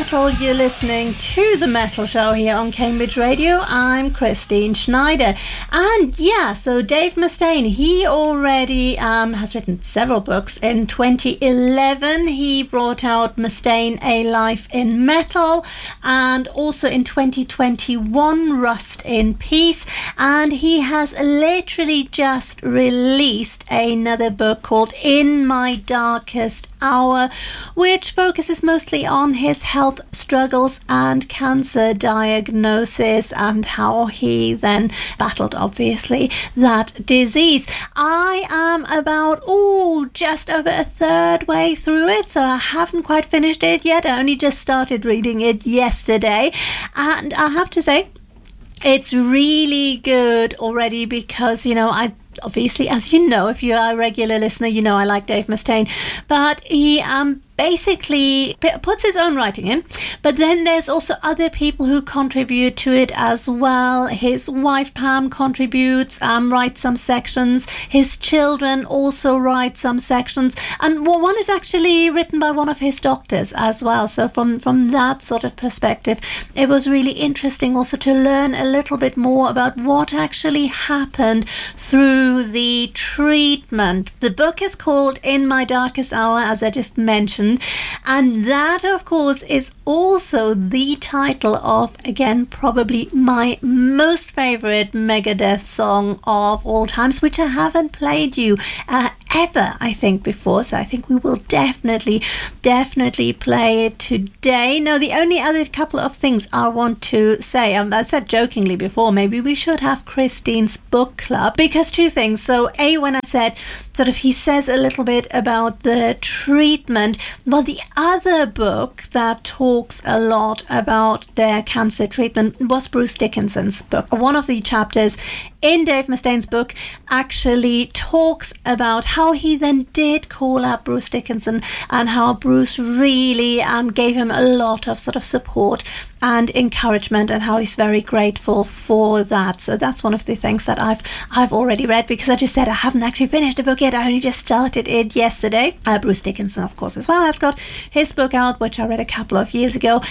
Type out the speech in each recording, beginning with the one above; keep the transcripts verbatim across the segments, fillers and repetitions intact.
Metal. You're listening to The Metal Show here on Cambridge Radio. I'm Christine Schneider. And yeah, so Dave Mustaine, he already um, has written several books. In twenty eleven, he brought out Mustaine, A Life in Metal. And also in twenty twenty-one, Rust in Peace. And he has literally just released another book called In My Darkest Hour, which focuses mostly on his health struggles and cancer diagnosis and how he then battled, obviously, that disease. I am about, oh, just over a third way through it, so I haven't quite finished it yet. I only just started reading it yesterday, and I have to say, it's really good already because, you know, I obviously, as you know, if you are a regular listener, you know I like Dave Mustaine, but he um basically puts his own writing in, but then there's also other people who contribute to it as well. His wife Pam contributes, um, writes some sections. His children also write some sections, and one is actually written by one of his doctors as well. So from, from that sort of perspective, it was really interesting also to learn a little bit more about what actually happened through the treatment. The book is called In My Darkest Hour, as I just mentioned. And that, of course, is also the title of, again, probably my most favourite Megadeth song of all times, which I haven't played you uh, ever, I think, before. So I think we will definitely, definitely play it today. Now, the only other couple of things I want to say, um, I said jokingly before, maybe we should have Christine's book club, because two things. So, A, when I said sort of he says a little bit about the treatment, well, the other book that talks a lot about their cancer treatment was Bruce Dickinson's book. One of the chapters in Dave Mustaine's book actually talks about how he then did call up Bruce Dickinson and how Bruce really um, gave him a lot of sort of support and encouragement, and how he's very grateful for that. So that's one of the things that I've I've already read, because I just said I haven't actually finished the book yet. I only just started it yesterday. Uh, Bruce Dickinson, of course, as well, has got his book out, which I read a couple of years ago.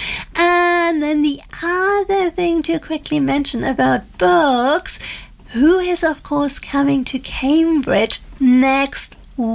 And then the other thing to quickly mention about books, who is, of course, coming to Cambridge next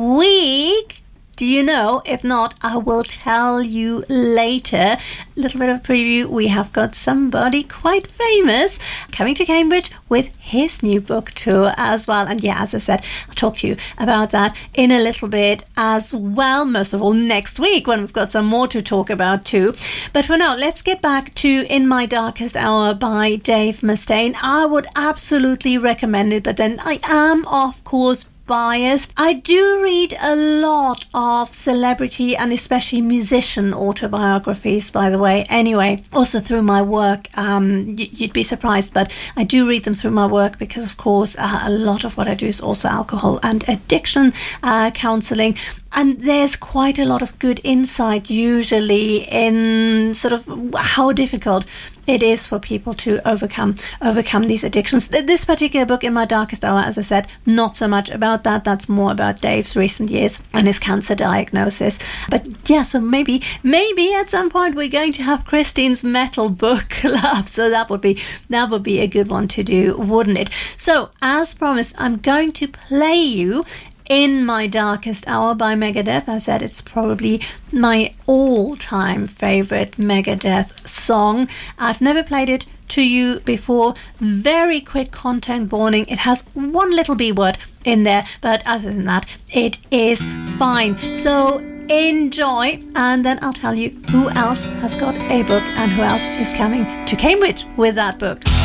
week? Do you know? If not, I will tell you later. A little bit of preview. We have got somebody quite famous coming to Cambridge with his new book tour as well. And yeah, as I said, I'll talk to you about that in a little bit as well. Most of all next week, when we've got some more to talk about too. But for now, let's get back to In My Darkest Hour by Dave Mustaine. I would absolutely recommend it, but then I am, of course, biased. I do read a lot of celebrity and especially musician autobiographies, by the way, anyway, also through my work. Um, you'd be surprised, but I do read them through my work because, of course, uh, a lot of what I do is also alcohol and addiction uh, counselling. And there's quite a lot of good insight usually in sort of how difficult it is for people to overcome overcome these addictions. This particular book, In My Darkest Hour, as I said, not so much about that. That's more about Dave's recent years and his cancer diagnosis. But yeah, so maybe maybe at some point we're going to have Christine's metal book club. So that would be that would be a good one to do, wouldn't it? So as promised, I'm going to play you In My Darkest Hour by Megadeth. I said it's probably my all-time favourite Megadeth song. I've never played it to you before. Very quick content warning. It has one little B word in there, but other than that, it is fine. So enjoy, and then I'll tell you who else has got a book and who else is coming to Cambridge with that book.